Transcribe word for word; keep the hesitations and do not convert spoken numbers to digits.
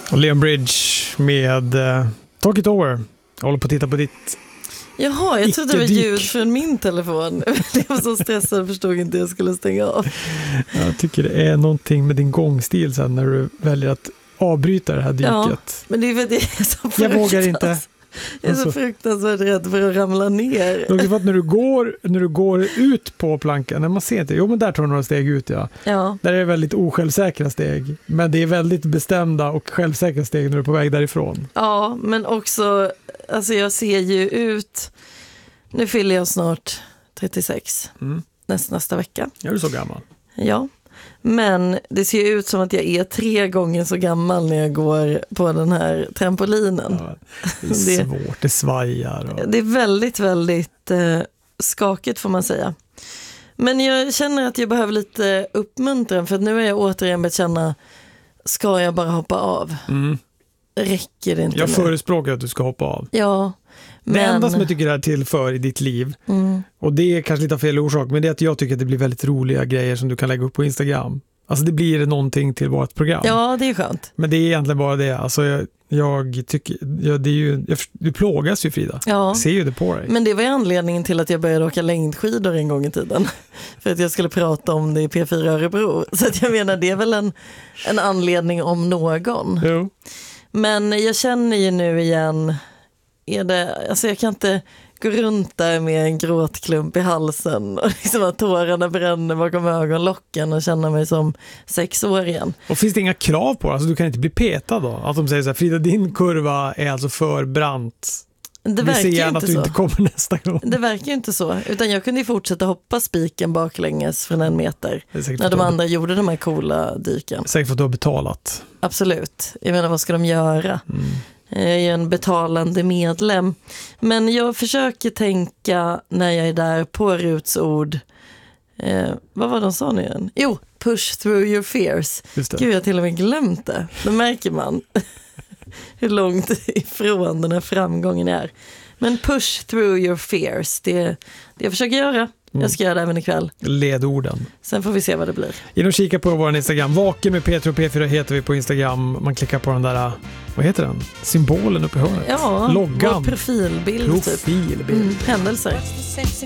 Leon Bridge med uh, Talk It Over. Jag håller på att titta på ditt. Jaha, jag trodde det var Icke-dyk. ljud från min telefon. Jag var så stressad och förstod inte att jag skulle stänga av. Jag tycker det är någonting med din gångstil sen när du väljer att avbryta det här dyket. Ja, men det är för att jag är så Jag vågar inte. Jag är så fruktansvärt rädd för att ramla ner. För att när du går när du går ut på plankan, när man ser inte, jo men där tar du några steg ut, ja. Ja. Där är det väldigt osjälvsäkra steg, men det är väldigt bestämda och självsäkra steg när du är på väg därifrån. Ja, men också, alltså jag ser ju ut, nu fyller jag snart trettiosex, Mm. nästa, nästa vecka. Är du så gammal? Ja, men det ser ju ut som att jag är tre gånger så gammal när jag går på den här trampolinen. Ja, det är svårt, det svajar. Och... Det är väldigt, väldigt eh, skakigt får man säga. Men jag känner att jag behöver lite uppmuntran, för att nu har jag återigen börjat känna, ska jag bara hoppa av? Mm. Räcker det inte Jag nu? förespråkar att du ska hoppa av. Ja, men... Det enda som jag tycker det är till för i ditt liv, Mm. och det är kanske lite av fel orsak, men det är att jag tycker att det blir väldigt roliga grejer som du kan lägga upp på Instagram. Alltså det blir någonting till vårt program. Ja, det är skönt. Men det är egentligen bara det. Alltså jag, jag tycker, ja, det är ju, jag, du plågas ju, Frida. Ja. Jag ser ju det på dig. Men det var ju anledningen till att jag började åka längdskidor en gång i tiden. För att jag skulle prata om det i P fyra Örebro. Så att jag menar, det är väl en, en anledning om någon. Jo. Men jag känner ju nu igen, är det, alltså jag kan inte gå runt där med en gråtklump i halsen och liksom att tårarna bränner bakom ögonlocken och känna mig som sex år igen. Och finns det inga krav på det? Alltså du kan inte bli petad då? Att de säger så här, Frida, din kurva är alltså för brant. Det Vi verkar ser ju gärna inte att du så. inte kommer nästa gång. Det verkar ju inte så, utan jag kunde ju fortsätta hoppa spiken baklänges från en meter Det är säkert när för de att du- andra gjorde de här coola dyken. Säkert för att du har betalat. Absolut. Jag menar, vad ska de göra? Mm. Jag är ju en betalande medlem. Men jag försöker tänka när jag är där på Ruts ord. Eh, vad var de sa nu igen? Jo, push through your fears. Just det. Gud, jag har till och med glömt det. Då märker man hur långt ifrån den här framgången är. Men push through your fears, det, det jag försöker göra. Jag ska göra det även ikväll. Ledorden. Sen får vi se vad det blir. In och kika på vår Instagram. Vaken med P tre och P fyra heter vi på Instagram. Man klickar på den där, vad heter den? Symbolen uppe i hörnet. Ja, Loggan. vår profilbild. Typ. Profilbild. Mm, händelser. Sexy